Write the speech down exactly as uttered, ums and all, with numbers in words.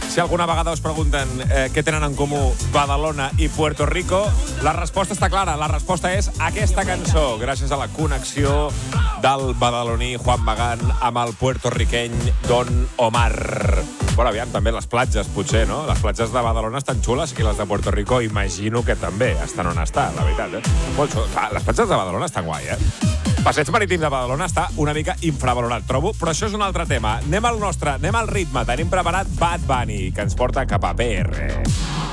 Si alguna vegada us pregunten eh, què tenen en comú Badalona i Puerto Rico, la resposta està clara. La resposta és aquesta cançó, gràcies a la connexió del badaloní Juan Magán amb el puertorriqueny Don Omar. Bueno, aviam, també les platges, potser, no? Les platges de Badalona estan xules i les de Puerto Rico imagino que també estan on estan, la veritat, eh? Molt xules. Clar, les platges de Badalona estan guai, eh? Passeig marítim de Badalona està una mica infravalorat, trobo, però això és un altre tema. Anem al nostre, anem al ritme. Tenim preparat Bad Bunny, que ens porta cap a P R.